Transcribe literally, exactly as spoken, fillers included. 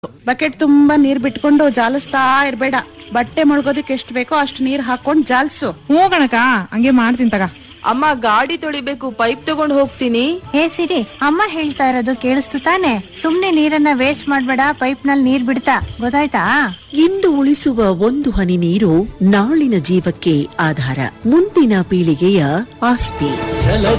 Bucket ತುಂಬಾ ನೀರ್ ಬಿಟ್ಕೊಂಡು ಜಾಲಿಸ್ತಾ ಇರ್ಬೇಡ. ಬಟ್ಟೆ ಮುಳುಗೋದಕ್ಕೆ ಎಷ್ಟ್ ಬೇಕೋ ಅಷ್ಟು ನೀರ್ ಹಾಕೊಂಡ್ ಜಾಲ್ಸು. ಹ್ಞೂ ಕಣಕ, ಹಂಗೆ ಮಾಡ್ತೀನಿ ತಗ. ಅಮ್ಮ ಗಾಡಿ ತೊಳಿಬೇಕು, ಪೈಪ್ ತಗೊಂಡ್ ಹೋಗ್ತೀನಿ. ಹೇ ಸಿರಿ, ಅಮ್ಮ ಹೇಳ್ತಾ ಇರೋದು ಕೇಳಿಸ್ತು ತಾನೆ? ಸುಮ್ನೆ ನೀರನ್ನ ವೇಸ್ಟ್ ಮಾಡ್ಬೇಡ, ಪೈಪ್ ನಲ್ಲಿ ನೀರ್ ಬಿಡ್ತಾ, ಗೊತ್ತಾಯ್ತಾ? ಇಂದು ಉಳಿಸುವ ಒಂದು ಹನಿ ನೀರು ನಾಳಿನ ಜೀವಕ್ಕೆ ಆಧಾರ, ಮುಂದಿನ ಪೀಳಿಗೆಯ ಆಸ್ತಿ.